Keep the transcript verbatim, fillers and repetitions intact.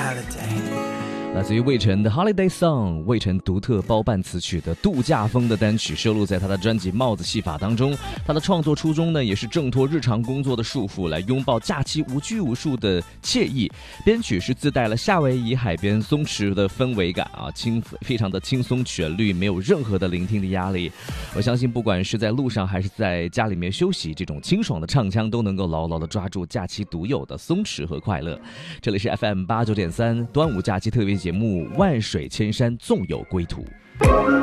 来自于魏晨的 Holiday Song， 魏晨独特包办词曲的度假风的单曲收录在他的专辑《帽子戏法》当中。他的创作初衷呢，也是挣脱日常工作的束缚，来拥抱假期无拘无束的惬意。编曲是自带了夏威夷海边松弛的氛围感啊，轻非常的轻松，旋律没有任何的聆听的压力。我相信不管是在路上还是在家里面休息，这种清爽的唱腔都能够牢牢的抓住假期独有的松弛和快乐。这里是 F M 八九点三端午假期特别节目《万水千山纵有归途》。